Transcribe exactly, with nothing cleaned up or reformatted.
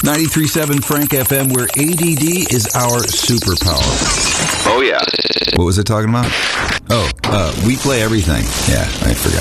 ninety-three point seven Frank F M, where A D D is our superpower. Oh, yeah. What was I talking about? Oh, uh, we play everything. Yeah, I forgot.